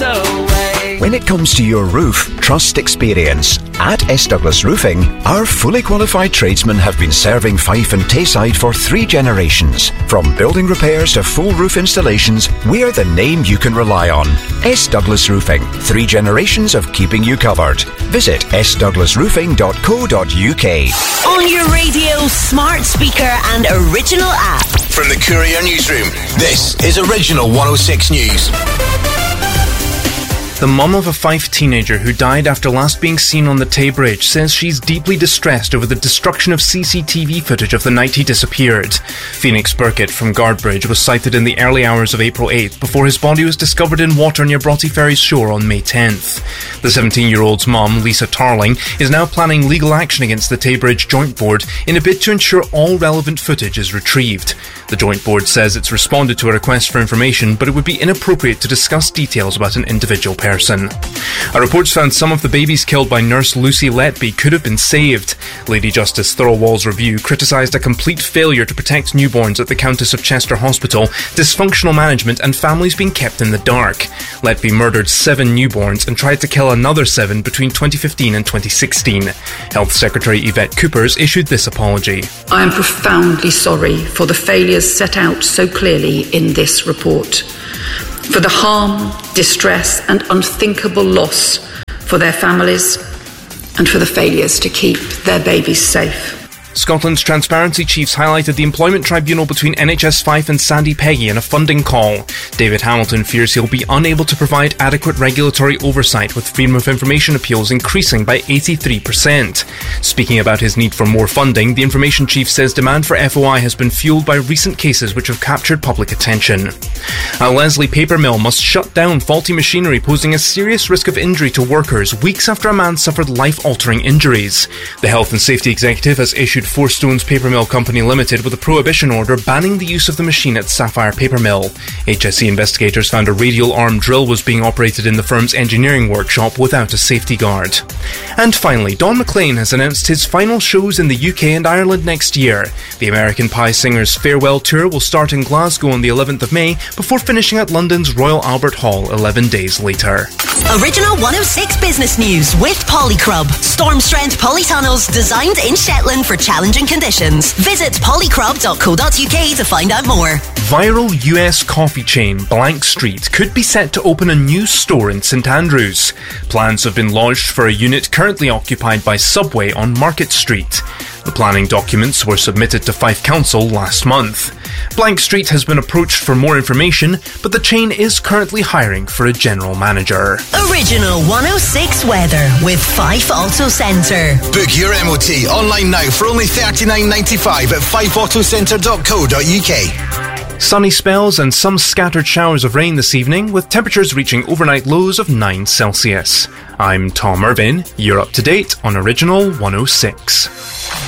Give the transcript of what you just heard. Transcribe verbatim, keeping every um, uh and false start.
away. When it comes to your roof, trust experience. At S. Douglas Roofing, our fully qualified tradesmen have been serving Fife and Tayside for three generations. From building repairs to full roof installations, we're the name you can rely on. S. Douglas Roofing, three generations of keeping you covered. Visit s douglas roofing dot co dot u k. On your radio, smart speaker and original app. From the Courier Newsroom, this is Original one oh six News. The mum of a Fife teenager who died after last being seen on the Tay Bridge says she's deeply distressed over the destruction of C C T V footage of the night he disappeared. Phoenix Burkett from Guardbridge was sighted in the early hours of April eighth before his body was discovered in water near Broughty Ferry's shore on May tenth. The seventeen-year-old's mum, Lisa Tarling, is now planning legal action against the Tay Bridge Joint Board in a bid to ensure all relevant footage is retrieved. The Joint Board says it's responded to a request for information, but it would be inappropriate to discuss details about an individual person. A report's found some of the babies killed by nurse Lucy Letby could have been saved. Lady Justice Thirlwall's review criticised a complete failure to protect newborns at the Countess of Chester Hospital, dysfunctional management and families being kept in the dark. Letby murdered seven newborns and tried to kill another seven between twenty fifteen and twenty sixteen. Health Secretary Yvette Coopers issued this apology. I am profoundly sorry for the failures set out so clearly in this report, for the harm, distress and unthinkable loss for their families, and for the failures to keep their babies safe. Scotland's Transparency Chiefs highlighted the employment tribunal between N H S Fife and Sandy Peggy in a funding call. David Hamilton fears he'll be unable to provide adequate regulatory oversight, with freedom of information appeals increasing by eighty-three percent. Speaking about his need for more funding, the Information Chief says demand for F O I has been fueled by recent cases which have captured public attention. A Leslie paper mill must shut down faulty machinery, posing a serious risk of injury to workers weeks after a man suffered life-altering injuries. The Health and Safety Executive has issued Four Stones Paper Mill Company Limited with a prohibition order banning the use of the machine at Sapphire Paper Mill. H S E investigators found a radial arm drill was being operated in the firm's engineering workshop without a safety guard. And finally, Don McLean has announced his final shows in the U K and Ireland next year. The American Pie Singers' farewell tour will start in Glasgow on the eleventh of May before finishing at London's Royal Albert Hall eleven days later. Original one oh six Business News with Polycrub. Storm strength polytunnels designed in Shetland for challenging conditions. Visit polycrub dot co dot u k to find out more. Viral U S coffee chain Blank Street could be set to open a new store in St Andrews. Plans have been lodged for a unit currently occupied by Subway on Market Street. The planning documents were submitted to Fife Council last month. Blank Street has been approached for more information, but the chain is currently hiring for a general manager. Original one oh six weather with Fife Auto Centre. Book your M O T online now for only thirty-nine ninety-five at fife auto centre dot co dot u k. Sunny spells and some scattered showers of rain this evening, with temperatures reaching overnight lows of nine Celsius. I'm Tom Irvin. You're up to date on Original one oh six.